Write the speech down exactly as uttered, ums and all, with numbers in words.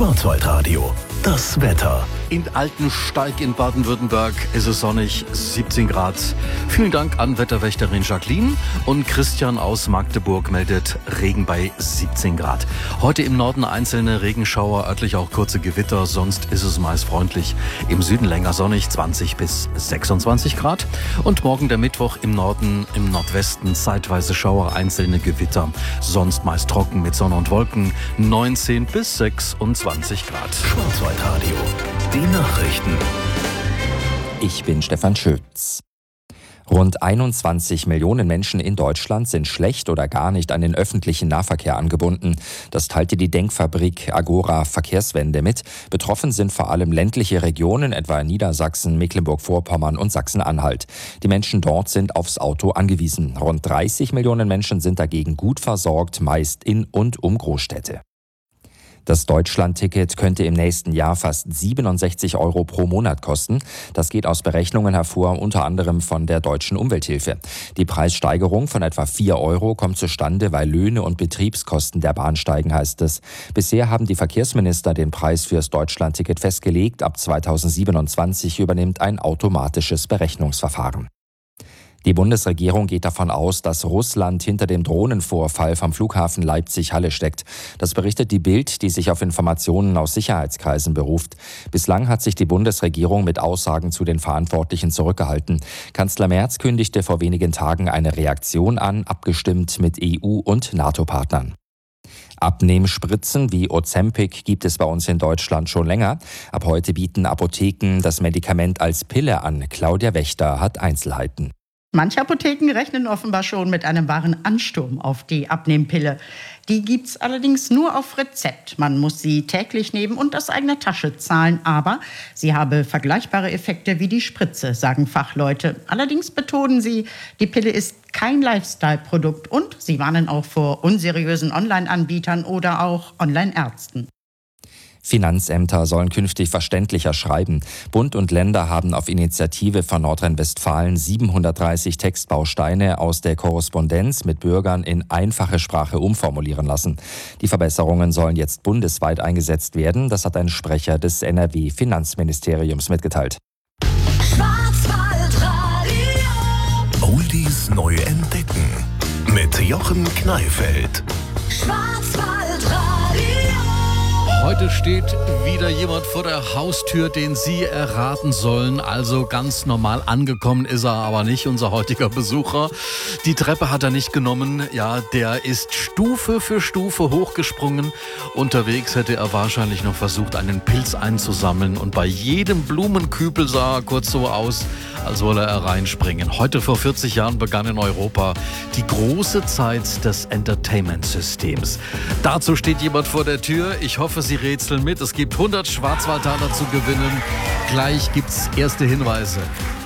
Schwarzwaldradio. Das Wetter. In Altensteig in Baden-Württemberg ist es sonnig, siebzehn Grad. Vielen Dank an Wetterwächterin Jacqueline. Und Christian aus Magdeburg meldet Regen bei siebzehn Grad. Heute im Norden einzelne Regenschauer, örtlich auch kurze Gewitter, sonst ist es meist freundlich. Im Süden länger sonnig, zwanzig bis sechsundzwanzig Grad. Und morgen der Mittwoch im Norden, im Nordwesten zeitweise Schauer, einzelne Gewitter. Sonst meist trocken mit Sonne und Wolken, neunzehn bis sechsundzwanzig Grad. Schwarzwaldradio. Die Nachrichten. Ich bin Stefan Schütz. Rund einundzwanzig Millionen Menschen in Deutschland sind schlecht oder gar nicht an den öffentlichen Nahverkehr angebunden. Das teilte die Denkfabrik Agora Verkehrswende mit. Betroffen sind vor allem ländliche Regionen, etwa in Niedersachsen, Mecklenburg-Vorpommern und Sachsen-Anhalt. Die Menschen dort sind aufs Auto angewiesen. Rund dreißig Millionen Menschen sind dagegen gut versorgt, meist in und um Großstädte. Das Deutschland-Ticket könnte im nächsten Jahr fast siebenundsechzig Euro pro Monat kosten. Das geht aus Berechnungen hervor, unter anderem von der Deutschen Umwelthilfe. Die Preissteigerung von etwa vier Euro kommt zustande, weil Löhne und Betriebskosten der Bahn steigen, heißt es. Bisher haben die Verkehrsminister den Preis fürs Deutschland-Ticket festgelegt. Ab zweitausendsiebenundzwanzig übernimmt ein automatisches Berechnungsverfahren. Die Bundesregierung geht davon aus, dass Russland hinter dem Drohnenvorfall vom Flughafen Leipzig-Halle steckt. Das berichtet die Bild, die sich auf Informationen aus Sicherheitskreisen beruft. Bislang hat sich die Bundesregierung mit Aussagen zu den Verantwortlichen zurückgehalten. Kanzler Merz kündigte vor wenigen Tagen eine Reaktion an, abgestimmt mit E U- und NATO-Partnern. Abnehmspritzen wie Ozempic gibt es bei uns in Deutschland schon länger. Ab heute bieten Apotheken das Medikament als Pille an. Claudia Wächter hat Einzelheiten. Manche Apotheken rechnen offenbar schon mit einem wahren Ansturm auf die Abnehmpille. Die gibt's allerdings nur auf Rezept. Man muss sie täglich nehmen und aus eigener Tasche zahlen. Aber sie habe vergleichbare Effekte wie die Spritze, sagen Fachleute. Allerdings betonen sie, die Pille ist kein Lifestyle-Produkt und sie warnen auch vor unseriösen Online-Anbietern oder auch Online-Ärzten. Finanzämter sollen künftig verständlicher schreiben. Bund und Länder haben auf Initiative von Nordrhein-Westfalen siebenhundertdreißig Textbausteine aus der Korrespondenz mit Bürgern in einfache Sprache umformulieren lassen. Die Verbesserungen sollen jetzt bundesweit eingesetzt werden. Das hat ein Sprecher des N R W-Finanzministeriums mitgeteilt. Schwarzwaldradio. Oldies neu entdecken. Mit Jochen Kneifeld. Heute steht wieder jemand vor der Haustür, den Sie erraten sollen. Also ganz normal angekommen ist er aber nicht, unser heutiger Besucher. Die Treppe hat er nicht genommen. Ja, der ist Stufe für Stufe hochgesprungen. Unterwegs hätte er wahrscheinlich noch versucht, einen Pilz einzusammeln. Und bei jedem Blumenkübel sah er kurz so aus, als wolle er reinspringen. Heute vor vierzig Jahren begann in Europa die große Zeit des Entertainment-Systems. Dazu steht jemand vor der Tür. Ich hoffe, Sie rätseln mit. Es gibt hundert Schwarzwaldtaler zu gewinnen. Gleich gibt's erste Hinweise.